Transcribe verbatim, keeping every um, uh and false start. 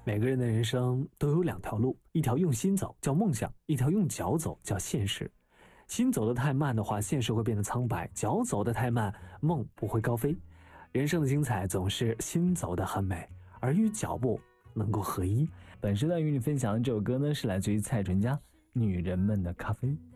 每个人的人生都有两条路，一条用心走叫梦想，一条用脚走叫现实。心走得太慢的话，现实会变得苍白；脚走得太慢，梦不会高飞。人生的精彩总是心走得很美，而与脚步能够合一。 本时段与你分享的这首歌呢，是来自于蔡淳佳《女人们的咖啡》。